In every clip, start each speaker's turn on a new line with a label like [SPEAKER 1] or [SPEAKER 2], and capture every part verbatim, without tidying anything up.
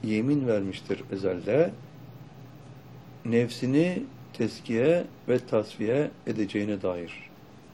[SPEAKER 1] yemin vermiştir ezelde, nefsini teskiye ve tasfiye edeceğine dair.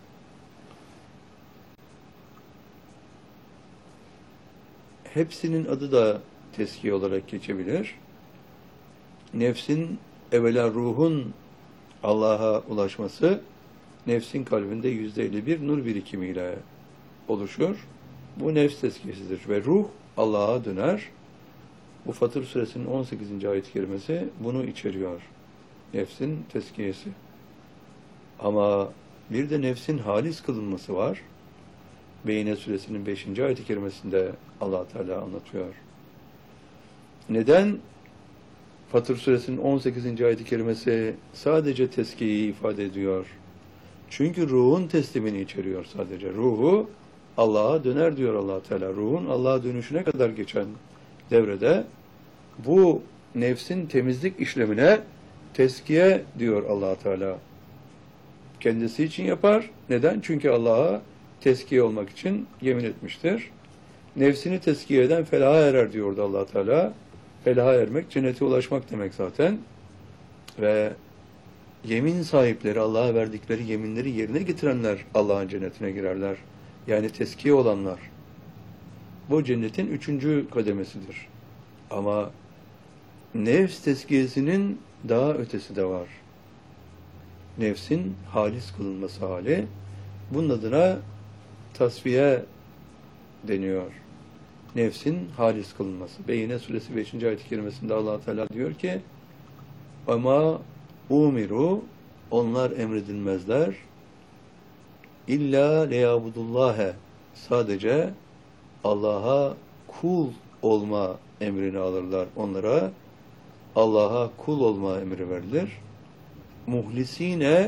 [SPEAKER 1] Hepsinin adı da teskiye olarak geçebilir. Nefsin, evvela ruhun Allah'a ulaşması, nefsin kalbinde yüzde elli bir nur birikimiyle oluşur. Bu nefs tezkiyesidir ve ruh Allah'a döner. Bu Fatır Suresinin on sekizinci ayet-i kerimesi bunu içeriyor. Nefsin tezkiyesi. Ama bir de nefsin halis kılınması var. Beyne Suresinin beşinci ayet-i kerimesinde Allah Teala anlatıyor. Neden Fatır Suresinin on sekizinci ayet-i kerimesi sadece tezkiyeyi ifade ediyor? Çünkü ruhun teslimini içeriyor sadece. Ruhu Allah'a döner diyor Allah Teala. Ruhun Allah'a dönüşüne kadar geçen devrede bu nefsin temizlik işlemine tezkiye diyor Allah Teala. Kendisi için yapar. Neden? Çünkü Allah'a tezkiye olmak için yemin etmiştir. Nefsini tezkiye eden felaha erer diyordu Allah Teala. Felaha ermek, cennete ulaşmak demek zaten. Ve yemin sahipleri, Allah'a verdikleri yeminleri yerine getirenler Allah'ın cennetine girerler. Yani tezkiye olanlar. Bu cennetin üçüncü kademesidir. Ama nefs tezkiyesinin daha ötesi de var. Nefsin halis kılınması hali. Bunun adına tasfiye deniyor. Nefsin halis kılınması. Beyine Suresi beşinci ayet-i kerimesinde Allah Teala diyor ki: "Ama umiru, onlar emredilmezler. İlla leyabudullâhe, sadece Allah'a kul olma emrini alırlar. Onlara Allah'a kul olma emri verilir. Muhlisine,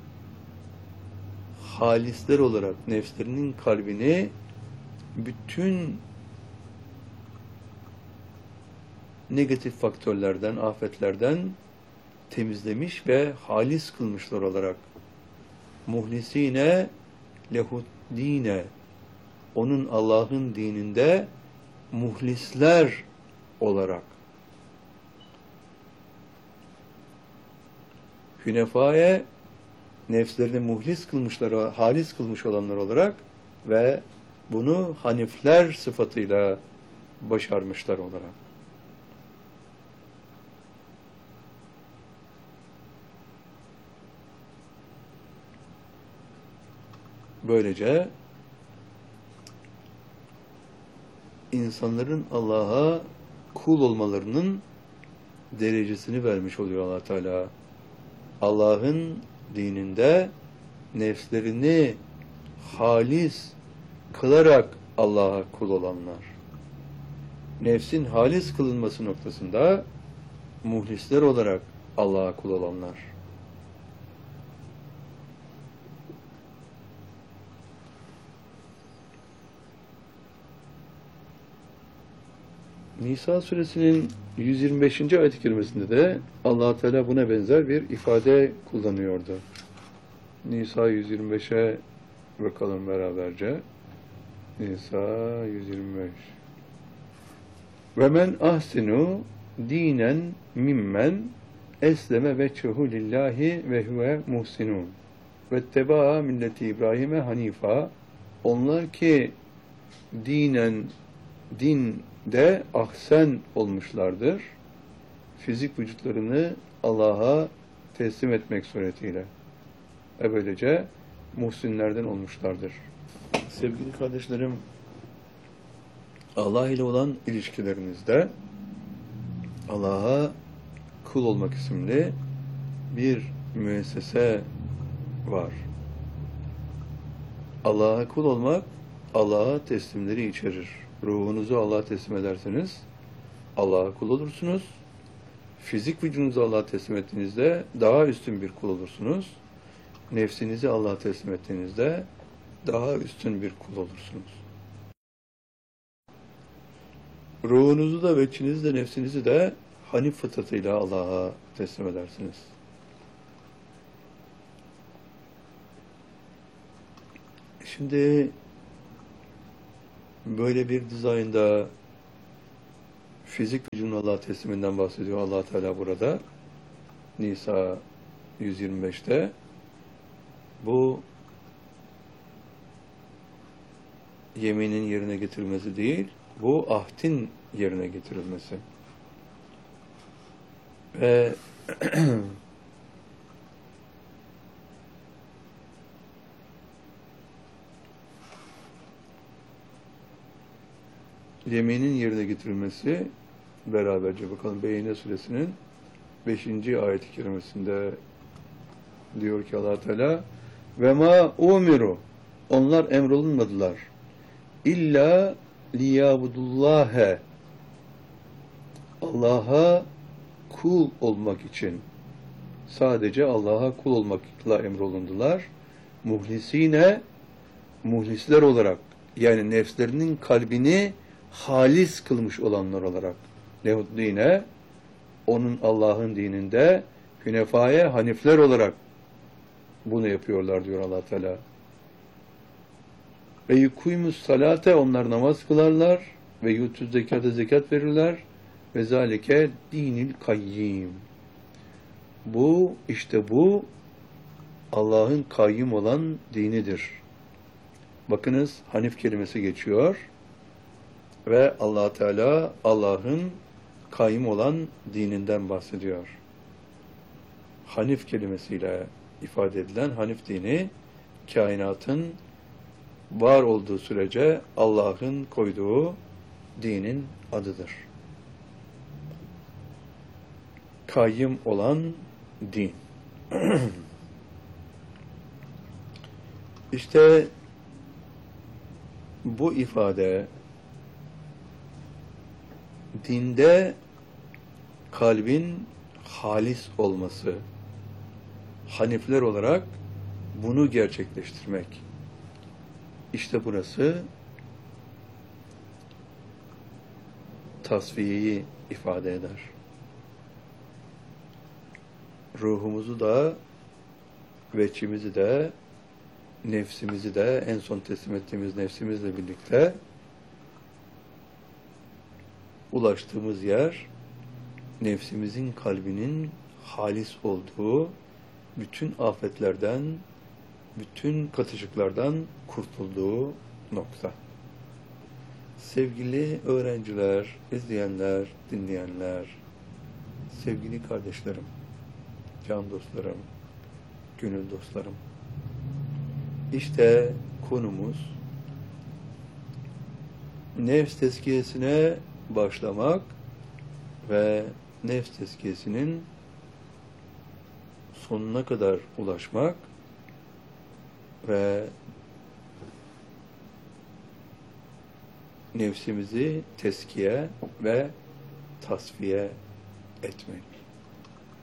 [SPEAKER 1] halisler olarak nefslerinin kalbini bütün negatif faktörlerden, afetlerden temizlemiş ve halis kılmışlar olarak. Muhlisine lehud dine, onun Allah'ın dininde muhlisler olarak. Hünefâye, nefslerini muhlis kılmışlar, halis kılmış olanlar olarak ve bunu hanifler sıfatıyla başarmışlar olarak. Böylece insanların Allah'a kul olmalarının derecesini vermiş oluyor Allah Teala. Allah'ın dininde nefslerini halis kılarak Allah'a kul olanlar. Nefsin halis kılınması noktasında muhlisler olarak Allah'a kul olanlar. Nisa suresinin yüz yirmi beşinci ayet-i kerimesinde de Allah Teala buna benzer bir ifade kullanıyordu. Nisa yüz yirmi beşe bakalım beraberce. Nisa yüz yirmi beş. Ve men ahsinu dinen mimmen esleme veçhehu lillahi ve huve muhsinun ve tebaa milleti İbrahim'e hanifa, onlar ki dinen, dinde ahsen olmuşlardır, fizik vücutlarını Allah'a teslim etmek suretiyle ve böylece muhsinlerden olmuşlardır. Sevgili kardeşlerim, Allah ile olan ilişkilerinizde Allah'a kul olmak isimli bir müessese var. Allah'a kul olmak, Allah'a teslimleri içerir. Ruhunuzu Allah'a teslim ederseniz Allah'a kul olursunuz. Fizik vücudunuzu Allah'a teslim ettiğinizde daha üstün bir kul olursunuz. Nefsinizi Allah'a teslim ettiğinizde daha üstün bir kul olursunuz. Ruhunuzu da, veçinizi de, nefsinizi de hanif fıtratıyla Allah'a teslim edersiniz. Şimdi böyle bir dizaynda fizik vücudun Allah'a tesliminden bahsediyor Allah Teala burada. Nisa yüz yirmi beşte. Bu yeminin yerine getirilmesi değil, bu ahdin yerine getirilmesi. Ve yeminin yerine getirilmesi beraberce bakalım Beyyine suresinin beşinci ayet-i kerimesinde diyor ki Allah Teala ve ma umiru, onlar emrolunmadılar illa liyabudullâhe, Allah'a kul olmak için, sadece Allah'a kul olmakla emrolundular. Muhlisine, muhlisler olarak, yani nefslerinin kalbini halis kılmış olanlar olarak, lehuddine, onun Allah'ın dininde hünefaya, hanifler olarak bunu yapıyorlar diyor Allah Teala. Ve yukuymus salate, onlar namaz kılarlar ve yutuz zekata, zekat verirler ve zalike dinil kayyim. Bu, işte bu Allah'ın kayyum olan dinidir. Bakınız hanif kelimesi geçiyor ve Allah Teala Allah'ın kayyum olan dininden bahsediyor. Hanif kelimesiyle ifade edilen hanif dini, kainatın var olduğu sürece Allah'ın koyduğu dinin adıdır. Kayyum olan din. İşte bu ifade dinde kalbin halis olması, hanifler olarak bunu gerçekleştirmek. İşte burası tasfiyeyi ifade eder. Ruhumuzu da, veçimizi de, nefsimizi de, en son teslim ettiğimiz nefsimizle birlikte ulaştığımız yer, nefsimizin kalbinin halis olduğu, bütün afetlerden, bütün katışıklardan kurtulduğu nokta. Sevgili öğrenciler, izleyenler, dinleyenler, sevgili kardeşlerim, can dostlarım, gönül dostlarım. İşte konumuz nefs tezkiyesine başlamak ve nefs tezkiyesinin sonuna kadar ulaşmak ve nefsimizi tezkiye ve tasfiye etmek.